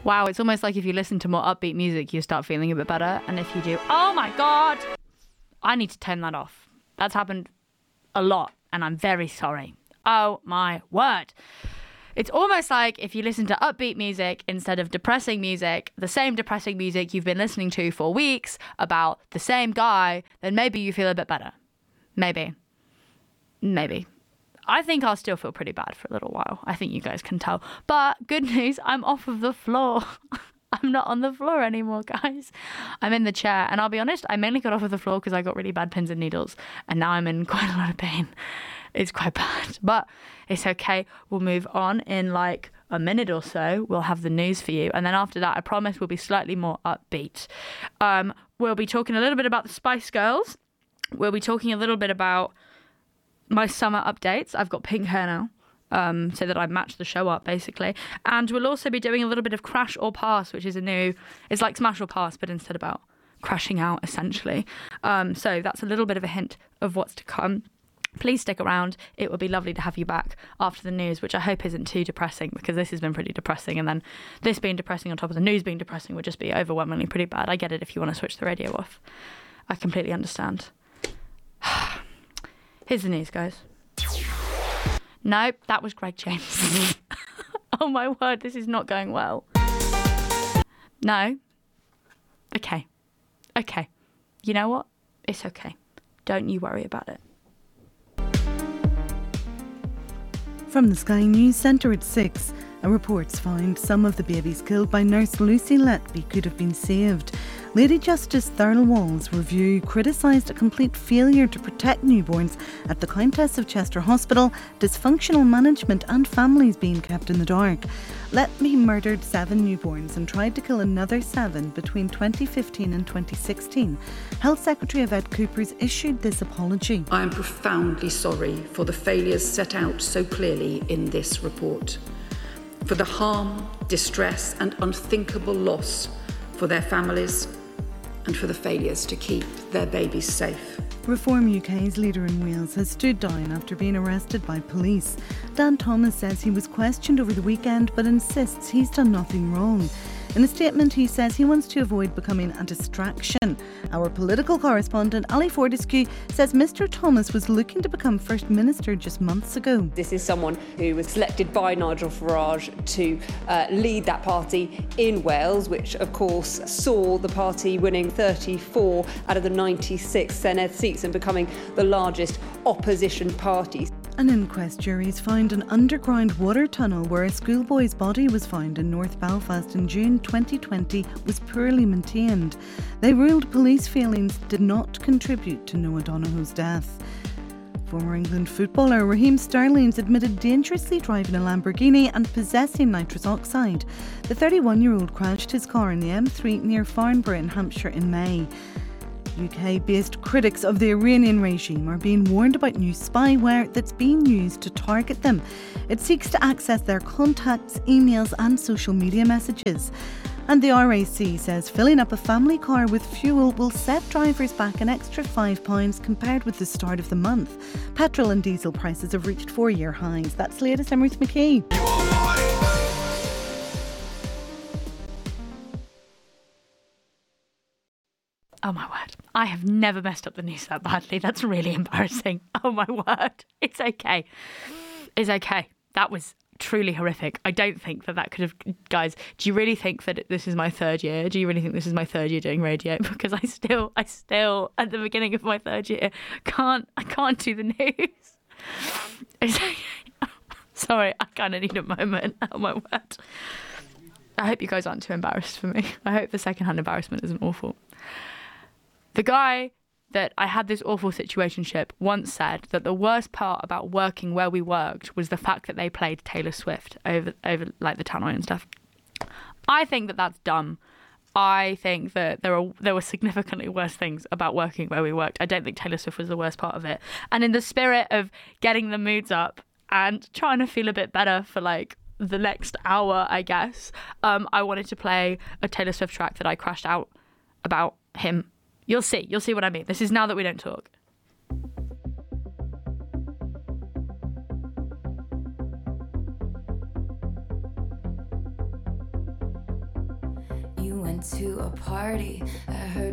Wow, it's almost like if you listen to more upbeat music, you start feeling a bit better. And if you do, oh my God, I need to turn that off. That's happened a lot, and I'm very sorry. Oh my word. It's almost like if you listen to upbeat music instead of depressing music, the same depressing music you've been listening to for weeks about the same guy, then maybe you feel a bit better. Maybe. I think I'll still feel pretty bad for a little while. I think you guys can tell. But good news, I'm off of the floor. I'm not on the floor anymore, guys. I'm in the chair. And I'll be honest, I mainly got off of the floor because I got really bad pins and needles. And now I'm in quite a lot of pain. It's quite bad. But it's okay. We'll move on in like a minute or so. We'll have the news for you. And then after that, I promise we'll be slightly more upbeat. We'll be talking a little bit about the Spice Girls. We'll be talking a little bit about my summer updates. I've got pink hair now, so that I match the show up, basically. And we'll also be doing a little bit of Crash or Pass, which is it's like Smash or Pass, but instead about crashing out, essentially. So that's a little bit of a hint of what's to come. Please stick around. It would be lovely to have you back after the news, which I hope isn't too depressing, because this has been pretty depressing. And then this being depressing on top of the news being depressing would just be overwhelmingly pretty bad. I get it if you want to switch the radio off. I completely understand. Here's the news, guys. Nope, that was Greg James. Oh my word, this is not going well. No. Okay. You know what? It's okay. Don't you worry about it. From the Sky News Centre at 6, reports find some of the babies killed by nurse Lucy Letby could have been saved. Lady Justice Thurl Wall's review criticised a complete failure to protect newborns at the Countess of Chester Hospital, dysfunctional management and families being kept in the dark. Letby murdered 7 newborns and tried to kill another 7 between 2015 and 2016. Health Secretary Yvette Coopers issued this apology. I am profoundly sorry for the failures set out so clearly in this report, for the harm, distress and unthinkable loss for their families, and for the failures to keep their babies safe. Reform UK's leader in Wales has stood down after being arrested by police. Dan Thomas says he was questioned over the weekend but insists he's done nothing wrong. In a statement, he says he wants to avoid becoming a distraction. Our political correspondent, Ali Fortescue, says Mr Thomas was looking to become First Minister just months ago. This is someone who was selected by Nigel Farage to lead that party in Wales, which of course saw the party winning 34 out of the 96 Senedd seats and becoming the largest opposition party. An inquest jury's found an underground water tunnel where a schoolboy's body was found in North Belfast in June 2020 was poorly maintained. They ruled police failings did not contribute to Noah Donohoe's death. Former England footballer Raheem Sterling's admitted dangerously driving a Lamborghini and possessing nitrous oxide. The 31-year-old crashed his car in the M3 near Farnborough in Hampshire in May. UK-based critics of the Iranian regime are being warned about new spyware that's being used to target them. It seeks to access their contacts, emails and social media messages. And the RAC says filling up a family car with fuel will set drivers back an extra £5 compared with the start of the month. Petrol and diesel prices have reached 4-year highs. That's the latest. I'm Ruth McKee. Oh my word. I have never messed up the news that badly. That's really embarrassing. Oh my word. It's okay. It's okay. That was truly horrific. I don't think that could have... Guys, do you really think that this is my 3rd year? Do you really think this is my 3rd year doing radio? Because I still, at the beginning of my 3rd year, I can't do the news. It's okay. Sorry, I kind of need a moment. Oh my word. I hope you guys aren't too embarrassed for me. I hope the secondhand embarrassment isn't awful. The guy that I had this awful situationship once said that the worst part about working where we worked was the fact that they played Taylor Swift over like the tannoy and stuff. I think that that's dumb. I think that there were significantly worse things about working where we worked. I don't think Taylor Swift was the worst part of it. And in the spirit of getting the moods up and trying to feel a bit better for like the next hour, I guess, I wanted to play a Taylor Swift track that I crashed out about him. You'll see what I mean. This is Now That We Don't Talk. to a party at her